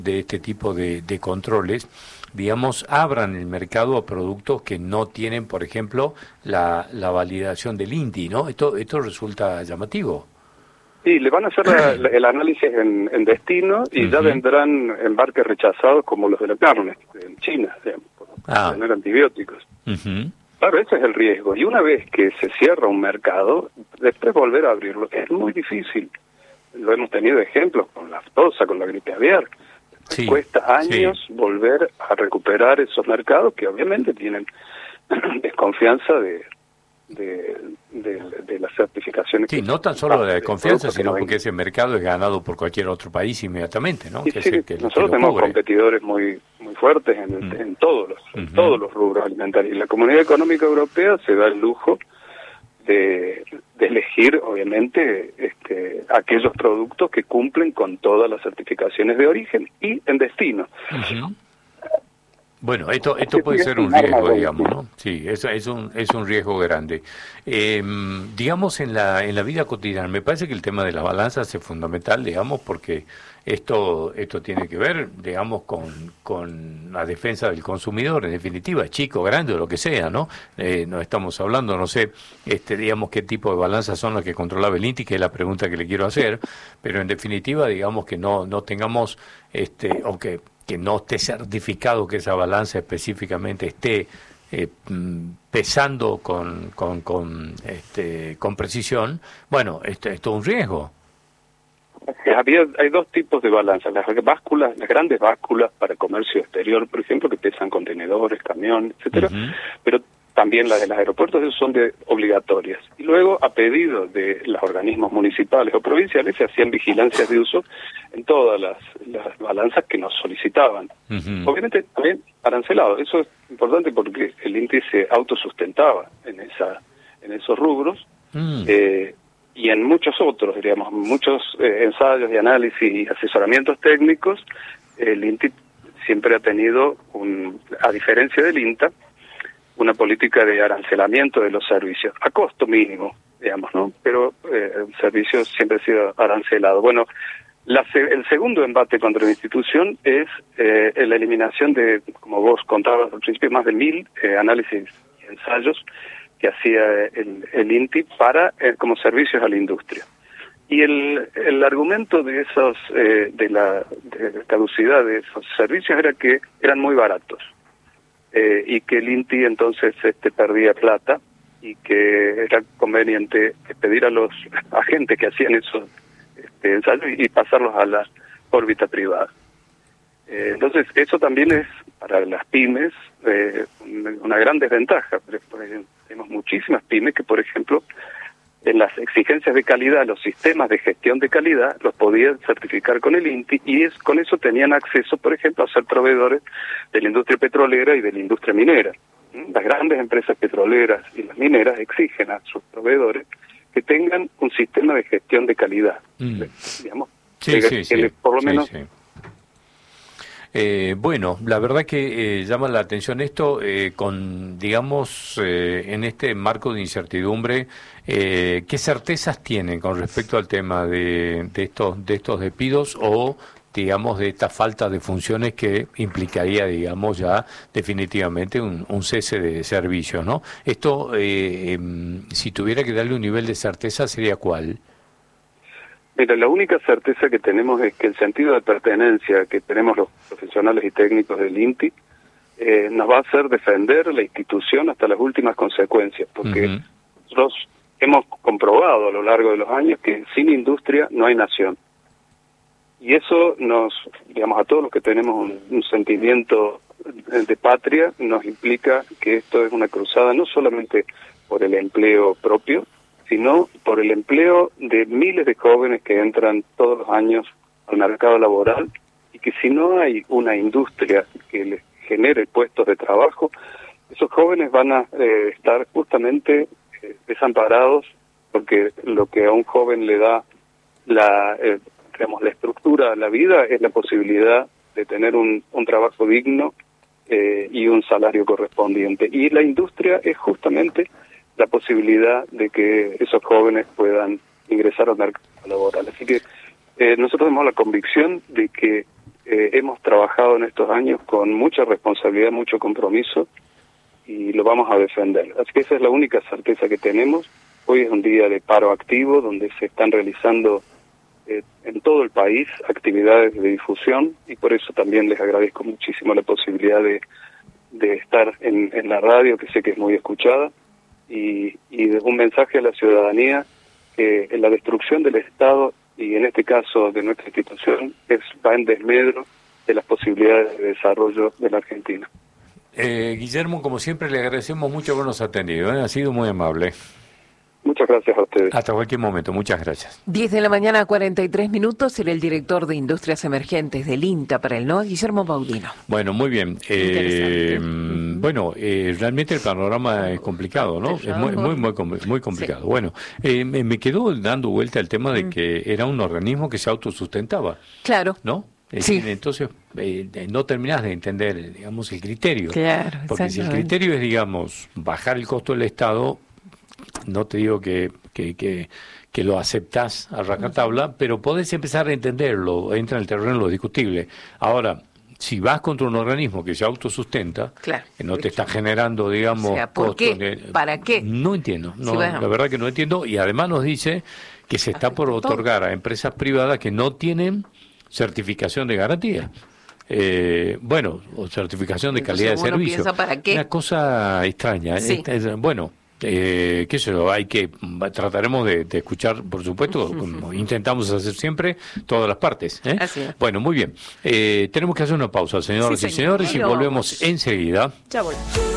de este tipo de controles, digamos, abran el mercado a productos que no tienen, por ejemplo, la validación del INTI, ¿no? Esto resulta llamativo. Sí, le van a hacer el análisis en destino y ya Ujú. vendrán embarques rechazados como los de la carne, en China, digamos, por Ah, tener antibióticos. ujú. Claro, ese es el riesgo. Y una vez que se cierra un mercado, después volver a abrirlo es muy difícil. Lo hemos tenido ejemplos con la aftosa, con la gripe aviar. Sí, Cuesta sí. años volver a recuperar esos mercados que obviamente tienen desconfianza de las certificaciones Sí, que no se tan solo de de desconfianza, productos que no sino porque vengan. ese mercado es ganado por cualquier otro país inmediatamente, ¿no? Y Que es sí, el que nosotros lo tenemos cubre. competidores muy fuertes Mm. en todos Ujú. los rubros alimentarios. Y la Comunidad Económica Europea se da el lujo de elegir, obviamente, aquellos productos que cumplen con todas las certificaciones de origen y en destino. Ujú. Bueno, esto Así puede que es ser un un arma de riesgo, doble digamos, filo. ¿no? Sí, es un riesgo grande. Digamos, en la vida cotidiana, me parece que el tema de las balanzas es fundamental, digamos, porque esto tiene que ver, digamos, con la defensa del consumidor, en definitiva, chico, grande o lo que sea, ¿no? No estamos hablando, no sé, digamos, qué tipo de balanzas son las que controlaba el INTI, que es la pregunta que le quiero hacer, pero en definitiva, digamos, que no tengamos, que no esté certificado que esa balanza específicamente esté pesando con precisión, bueno, esto es todo un riesgo. Hay dos tipos de balanzas, las grandes básculas para comercio exterior, por ejemplo, que pesan contenedores, camiones, etcétera, Ujú. pero también las de los aeropuertos esas son obligatorias. Y luego, a pedido de los organismos municipales o provinciales, se hacían vigilancias de uso en todas las balanzas que nos solicitaban. Ujú. Obviamente también arancelado. Eso es importante porque el índice se autosustentaba en esos rubros. Mm. eh, y en muchos otros, diríamos, muchos ensayos y análisis y asesoramientos técnicos, el INTI siempre ha tenido, a diferencia del INTA, una política de arancelamiento de los servicios, a costo mínimo, digamos, ¿no? Pero el servicio siempre ha sido arancelado. Bueno, el segundo embate contra la institución es la eliminación de, como vos contabas al principio, más de 1.000 análisis y ensayos que hacía el INTI para como servicios a la industria. Y el argumento de esos de la caducidad de esos servicios era que eran muy baratos y que el INTI entonces perdía plata y que era conveniente pedir a los agentes que hacían esos ensayos y pasarlos a la órbita privada. Entonces, eso también es para las pymes una gran desventaja. Tenemos muchísimas pymes que, por ejemplo, en las exigencias de calidad, los sistemas de gestión de calidad los podían certificar con el INTI y con eso tenían acceso, por ejemplo, a ser proveedores de la industria petrolera y de la industria minera. Las grandes empresas petroleras y las mineras exigen a sus proveedores que tengan un sistema de gestión de calidad, Mm. digamos, Sí, sí, sí, por lo sí, menos. sí. Bueno, la verdad que llama la atención esto digamos, en este marco de incertidumbre, ¿qué certezas tienen con respecto al tema de estos despidos o, digamos, de esta falta de funciones que implicaría, digamos, ya definitivamente un cese de servicios, ¿no? Esto, si tuviera que darle un nivel de certeza, ¿sería cuál? Mira, la única certeza que tenemos es que el sentido de pertenencia que tenemos los profesionales y técnicos del INTI nos va a hacer defender la institución hasta las últimas consecuencias, porque Ujú. nosotros hemos comprobado a lo largo de los años que sin industria no hay nación. Y eso digamos, a todos los que tenemos un sentimiento de patria, nos implica que esto es una cruzada no solamente por el empleo propio, sino por el empleo de miles de jóvenes que entran todos los años al mercado laboral y que si no hay una industria que les genere puestos de trabajo, esos jóvenes van a estar justamente desamparados porque lo que a un joven le da digamos, la estructura a la vida es la posibilidad de tener un trabajo digno y un salario correspondiente. Y la industria es justamente la posibilidad de que esos jóvenes puedan ingresar al mercado laboral. Así que nosotros tenemos la convicción de que hemos trabajado en estos años con mucha responsabilidad, mucho compromiso, y lo vamos a defender. Así que esa es la única certeza que tenemos. Hoy es un día de paro activo, donde se están realizando en todo el país actividades de difusión, y por eso también les agradezco muchísimo la posibilidad de estar en la radio, que sé que es muy escuchada, y un mensaje a la ciudadanía que la destrucción del Estado, y en este caso de nuestra institución, va en desmedro de las posibilidades de desarrollo de la Argentina. Guillermo, como siempre, le agradecemos mucho habernos atendido, ¿eh? Ha sido muy amable. Muchas gracias a ustedes. Hasta cualquier momento, muchas gracias. 10 de la mañana, 43 minutos, era el director de Industrias Emergentes del INTA para el NOA, Guillermo Baudino. Bueno, muy bien. Bueno, realmente el panorama es complicado, ¿no? Es muy complicado. Sí. Bueno, me quedó dando vuelta el tema de que era un organismo que se autosustentaba. Claro. ¿No? Sí. Entonces, no terminás de entender, digamos, el criterio. Claro, porque si el criterio es, digamos, bajar el costo del Estado, no te digo que lo aceptás a rajatabla, pero podés empezar a entenderlo, entra en el terreno lo discutible. Ahora, si vas contra un organismo que se autosustenta, claro, que no te está generando, digamos, o sea, ¿por qué? ¿Para qué? No entiendo, no, sí, bueno. La verdad que no entiendo, y además nos dice que se está por otorgar a empresas privadas que no tienen certificación de garantía. O certificación de calidad de servicio. Piensa, ¿para qué? Una cosa extraña. Sí. Qué sé yo, trataremos de escuchar, por supuesto, como intentamos hacer siempre, todas las partes. Así es. Bueno, muy bien. Tenemos que hacer una pausa, señoras y señores, y volvemos enseguida. Ya voy.